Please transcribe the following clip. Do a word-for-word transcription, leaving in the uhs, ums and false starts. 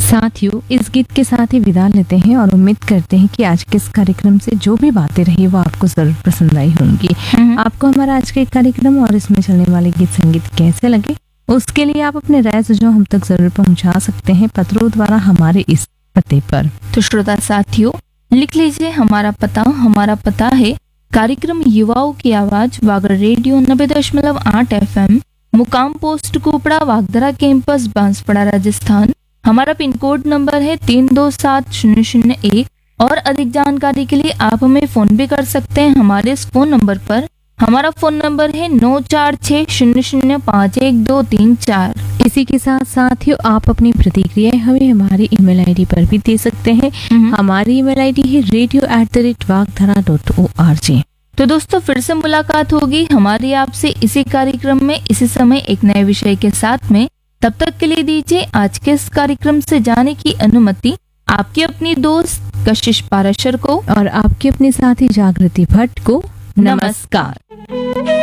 साथियों, इस गीत के साथ ही विदा लेते हैं और उम्मीद करते हैं कि आज के इस कार्यक्रम से जो भी बातें रही वो आपको जरूर पसंद आई होंगी। आपको हमारा आज का कार्यक्रम और इसमें चलने वाले गीत संगीत कैसे लगे, उसके लिए आप अपने राय सुझाव हम तक जरूर पहुंचा सकते हैं पत्रों द्वारा हमारे इस पते पर। तो श्रोता साथियों, लिख लीजिए हमारा पता। हमारा पता है कार्यक्रम युवाओं की आवाज, वागड़ रेडियो नब्बे दशमलव आठ एफ एम, मुकाम पोस्ट कुपड़ा, वागदरा कैंपस, बांसवाड़ा, राजस्थान। हमारा पिन कोड नंबर है तीन दो सात शून्य शून्य एक। और अधिक जानकारी के लिए आप हमें फोन भी कर सकते हैं हमारे इस फोन नंबर पर। हमारा फोन नंबर है नौ चार छः शून्य शून्य पाँच एक दो तीन चार। इसी के साथ साथियों, आप अपनी प्रतिक्रियाएं हमें हमारी ईमेल आईडी पर भी दे सकते हैं। हमारी ईमेल आईडी है radio at the rate वागधरा dot O R G. तो दोस्तों, फिर से मुलाकात होगी हमारी आपसे इसी कार्यक्रम में इसी समय एक नए विषय के साथ में। तब तक के लिए दीजिए आज के इस कार्यक्रम से जाने की अनुमति आपकी अपनी दोस्त कशिश पाराशर को और आपकी अपनी साथी जागृति भट्ट को। नमस्कार।